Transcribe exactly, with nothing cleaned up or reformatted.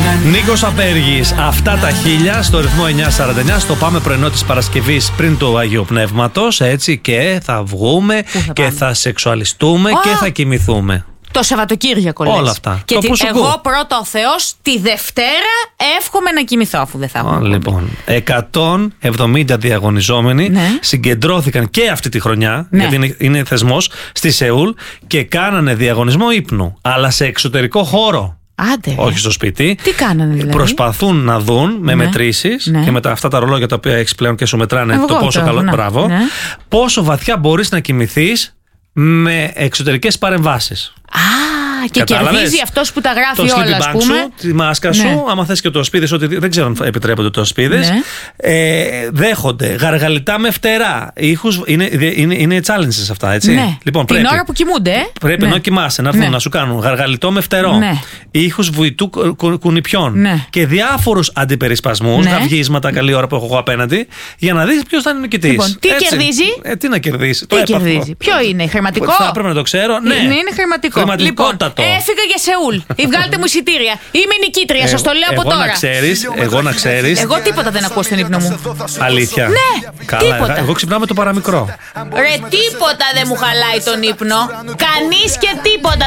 Νίκος Απέργης, αυτά τα χίλια στο ρυθμό εννιά σαράντα εννιά. Στο πάμε πρωινό της Παρασκευής πριν του Αγίου Πνεύματος. Έτσι, και θα βγούμε θα και πάμε. θα σεξουαλιστούμε oh. και θα κοιμηθούμε. Το Σαββατοκύριακο λες. Όλα αυτά. Και τι, εγώ πρώτα ο Θεός τη Δευτέρα εύχομαι να κοιμηθώ αφού δεν θα έχω. Λοιπόν, εκατόν εβδομήντα διαγωνιζόμενοι ναι. συγκεντρώθηκαν και αυτή τη χρονιά, ναι. γιατί είναι, είναι θεσμός, στη Σεούλ και κάνανε διαγωνισμό ύπνου, αλλά σε εξωτερικό χώρο. Άντε. Όχι στο σπίτι. Τι κάνανε δηλαδή? Προσπαθούν να δουν με ναι. μετρήσεις ναι. και με τα, αυτά τα ρολόγια τα οποία έχεις πλέον και σου μετράνε Εγώ το πόσο καλό. Ναι. Μπράβο. Ναι. Πόσο βαθιά μπορείς να κοιμηθείς με εξωτερικές παρεμβάσεις. Α, και Κατάλαβες. Κερδίζει αυτός που τα γράφει το όλα, ας πούμε. Σου, τη μάσκα σου, ναι. άμα θες και το σπίδες, ότι δεν ξέρω αν επιτρέπονται το σπίδες. Ναι. Ε, δέχονται γαργαλιτά με φτερά. Ήχους, είναι, είναι, είναι challenges αυτά, έτσι. Ναι. Λοιπόν, την πρέπει, ώρα που κοιμούνται. Ε? Πρέπει ναι. ενώ κοιμάσαι να έρθουν ναι. να σου κάνουν γαργαλιτό με φτερό. Ναι. Ήχους βουητού κου, κου, κουνιπιών. Ναι. Και διάφορους αντιπερισπασμούς, ναι. γαυγίσματα καλή ώρα που έχω εγώ απέναντι, για να δεις ποιος θα είναι νικητής. Λοιπόν, τι έτσι. κερδίζει. Ε, τι να κερδίσει. Τι κερδίζει. Ποιο είναι, χρηματικό. Θα πρέπει να το ξέρω. Ναι, είναι χρηματικό. Λοιπόν, έφυγα για Σεούλ. Ή βγάλτε μου εισιτήρια. Είμαι νικήτρια, σας το λέω από εγώ τώρα. Να ξέρεις, εγώ να ξέρεις. Εγώ τίποτα δεν ακούω στον ύπνο μου. Αλήθεια. Ναι, Καλά, τίποτα. Εγώ ξυπνάω με το παραμικρό. Ρε, τίποτα δεν μου χαλάει τον ύπνο. Κανείς και τίποτα